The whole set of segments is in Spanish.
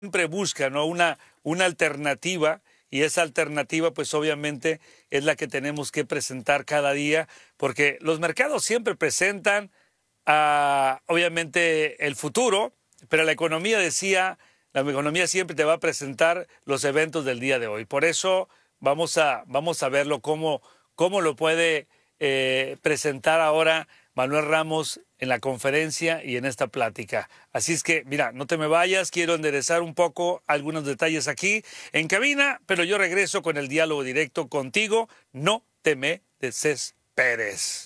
siempre busca, ¿no?, una alternativa, y esa alternativa pues obviamente es la que tenemos que presentar cada día, porque los mercados siempre presentan obviamente el futuro, pero la economía siempre te va a presentar los eventos del día de hoy. Por eso vamos a verlo cómo lo puede presentar ahora Manuel Ramos en la conferencia y en esta plática. Así es que, mira, no te me vayas, quiero enderezar un poco algunos detalles aquí en cabina, pero yo regreso con el diálogo directo contigo. No te me desesperes.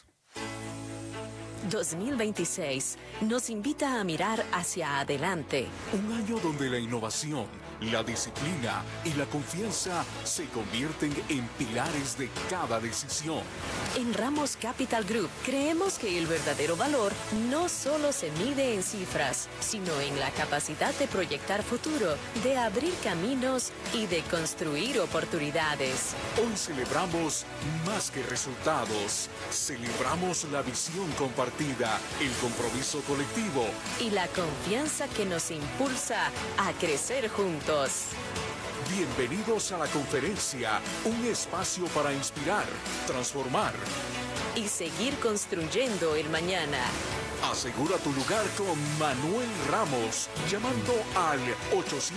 2026 nos invita a mirar hacia adelante. Un año donde la innovación, la disciplina y la confianza se convierten en pilares de cada decisión. En Ramos Capital Group creemos que el verdadero valor no solo se mide en cifras, sino en la capacidad de proyectar futuro, de abrir caminos y de construir oportunidades. Hoy celebramos más que resultados. Celebramos la visión compartida, el compromiso colectivo y la confianza que nos impulsa a crecer juntos. Bienvenidos a la conferencia, un espacio para inspirar, transformar y seguir construyendo el mañana. Asegura tu lugar con Manuel Ramos, llamando al 800.